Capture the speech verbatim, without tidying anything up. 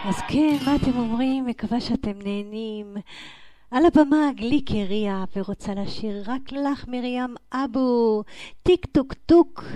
אז כן, מה אתם אומרים? מקווה שאתם נהנים. על הבמה גליק הריע ורוצה לשיר רק לך מרים אבו. טיק טוק טוק,